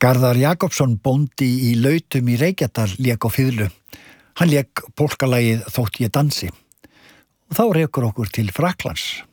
Garðar Jakobsson, bóndi í Lautum í Reykjadal, lék á fiðlu. Hann lék pólkalagið Þótt ég dansi. Og þá rekur okkur til Frakklands.